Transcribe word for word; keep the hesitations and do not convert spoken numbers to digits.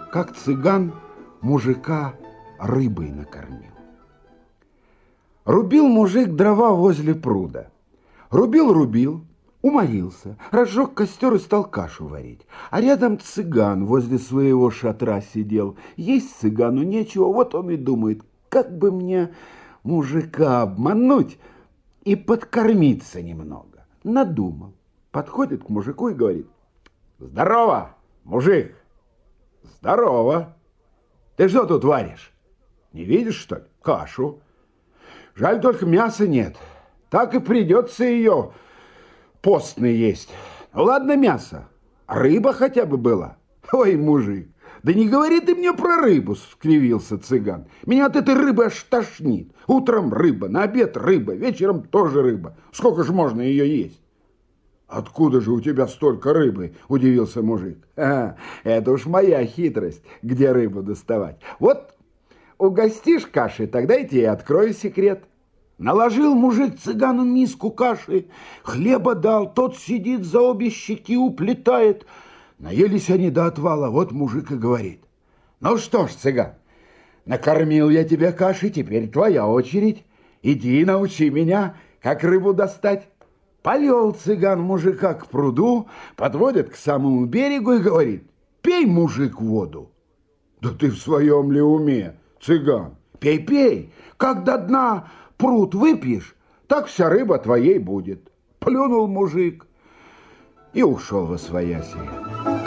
как цыган мужика рыбой накормил. Рубил мужик дрова возле пруда. Рубил-рубил, уморился, разжег костер и стал кашу варить. А рядом цыган возле своего шатра сидел. Есть цыгану нечего, вот он и думает, как бы мне мужика обмануть и подкормиться немного. Надумал. Подходит к мужику и говорит: здорово, мужик. Здорово. Ты что тут варишь? Не видишь, что ли, кашу? Жаль, только мяса нет. Так и придется ее постной есть. Ну, ладно, мясо. Рыба хотя бы была. Ой, мужик, да не говори ты мне про рыбу, скривился цыган. Меня от этой рыбы аж тошнит. Утром рыба, на обед рыба, вечером тоже рыба. Сколько же можно ее есть? Откуда же у тебя столько рыбы? Удивился мужик. А, это уж моя хитрость, где рыбу доставать. Вот угостишь каши, тогда я тебе открою секрет. Наложил мужик цыгану миску каши, хлеба дал, тот сидит за обе щеки, уплетает. Наелись они до отвала, вот мужик и говорит: ну что ж, цыган, накормил я тебя кашей, теперь твоя очередь. Иди научи меня, как рыбу достать. Повел цыган мужика к пруду, подводит к самому берегу и говорит: пей, мужик, воду. Да ты в своем ли уме, цыган? Пей, пей, как до дна пруд выпьешь, так вся рыба твоей будет. Плюнул мужик и ушел восвояси.